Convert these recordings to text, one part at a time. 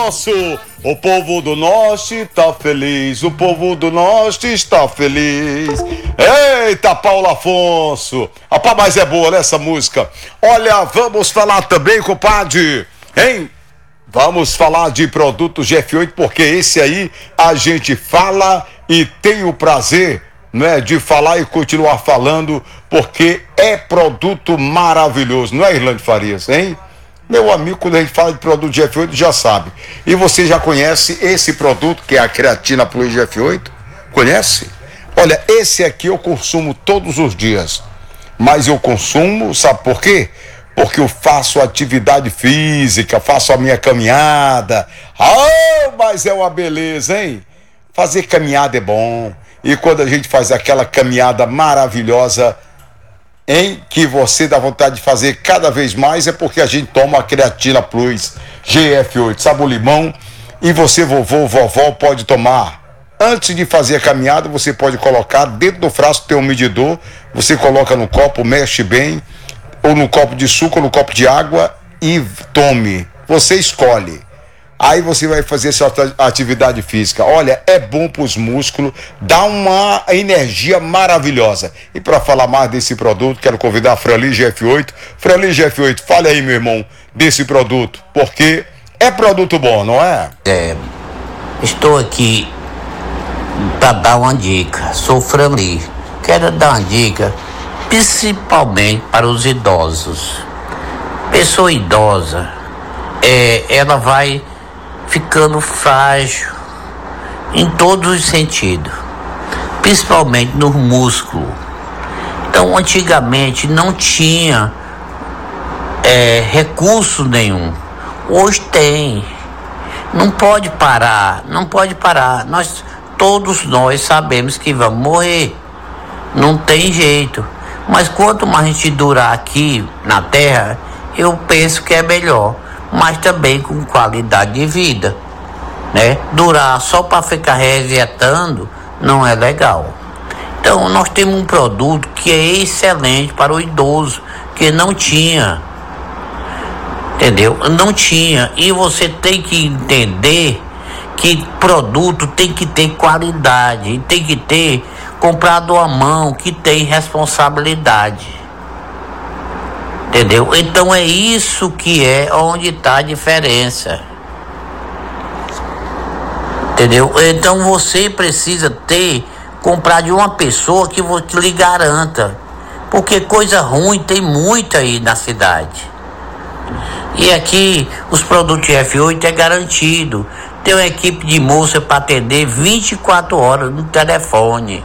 Afonso, o povo do norte tá feliz, o povo do norte está feliz. Eita, Paulo Afonso, rapaz, mas é boa, né, essa música? Olha, vamos falar também, compadre, hein? Vamos falar de produtos GF8, porque esse aí a gente fala e tem o prazer, né, de falar e continuar falando, porque é produto maravilhoso, não é, Irlande Farias, hein? Meu amigo, quando a gente fala de produto GF8, já sabe. E você já conhece esse produto, que é a Creatina Plus GF8? Conhece? Olha, esse aqui eu consumo todos os dias. Mas eu consumo, sabe por quê? Porque eu faço atividade física, faço a minha caminhada. Ah, mas é uma beleza, hein? Fazer caminhada é bom. E quando a gente faz aquela caminhada maravilhosa, em que você dá vontade de fazer cada vez mais, é porque a gente toma a Creatina Plus GF8, sabor limão, e você, vovó, pode tomar. Antes de fazer a caminhada, você pode colocar dentro do frasco, tem um medidor, você coloca no copo, mexe bem, ou no copo de suco, ou no copo de água, e tome. Você escolhe. Aí você vai fazer sua atividade física. Olha, é bom para os músculos, dá uma energia maravilhosa. E para falar mais desse produto, quero convidar a Franli GF8. Franli GF8, fale aí, meu irmão, desse produto, porque é produto bom, não é? Estou aqui para dar uma dica. Sou Franli. Quero dar uma dica, principalmente para os idosos. Pessoa idosa, ela vai ficando frágil em todos os sentidos, principalmente no músculo. Então, antigamente não tinha recurso nenhum. Hoje tem. Não pode parar. Todos nós sabemos que vamos morrer. Não tem jeito. Mas quanto mais a gente durar aqui na Terra, eu penso que é melhor. Mas também com qualidade de vida, né? Durar só para ficar resetando não é legal. Então nós temos um produto que é excelente para o idoso, que não tinha, entendeu? Não tinha. E você tem que entender que produto tem que ter qualidade, tem que ter comprado à mão, que tem responsabilidade. Entendeu? Então é isso que é onde está a diferença. Entendeu? Então você precisa comprar de uma pessoa que lhe garanta. Porque coisa ruim tem muita aí na cidade. E aqui os produtos F8 é garantido. Tem uma equipe de moça para atender 24 horas no telefone.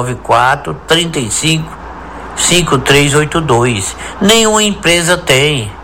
86-994-35 5382. Nenhuma empresa tem.